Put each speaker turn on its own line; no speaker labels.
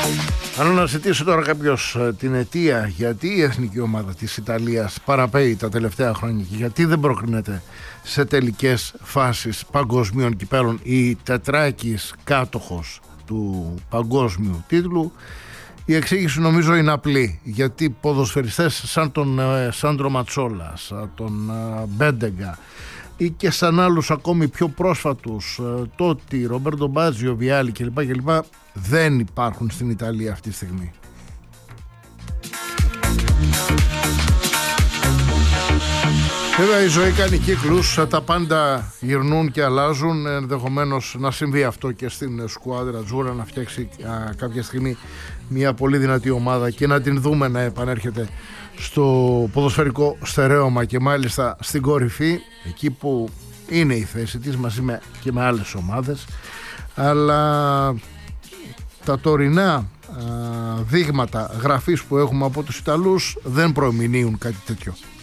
Αν αναζητήσει τώρα κάποιος την αιτία γιατί η εθνική ομάδα της Ιταλίας παραπέει τα τελευταία χρόνια και γιατί δεν προκρίνεται σε τελικές φάσεις παγκοσμίων κυπέλων, η τετράκης κάτοχος του παγκόσμιου τίτλου, η εξήγηση νομίζω είναι απλή. Γιατί ποδοσφαιριστές σαν τον Σάντρο Ματσόλα, σαν τον Μπέντεγκα ή και σαν άλλους ακόμη πιο πρόσφατους, Τότι, Ρομπέρτο Μπάτζιο, Βιάλη κλπ. Δεν υπάρχουν στην Ιταλία αυτή τη στιγμή. Βέβαια η ζωή κάνει κύκλους, τα πάντα γυρνούν και αλλάζουν. Ενδεχομένως να συμβεί αυτό και στην σκουάδρα Τζούρα, να φτιάξει κάποια στιγμή μια πολύ δυνατή ομάδα και να την δούμε να επανέρχεται στο ποδοσφαιρικό στερέωμα και μάλιστα στην κορυφή, εκεί που είναι η θέση της μαζί και με άλλες ομάδες. Αλλά τα τωρινά δείγματα γραφής που έχουμε από τους Ιταλούς δεν προμηνύουν κάτι τέτοιο.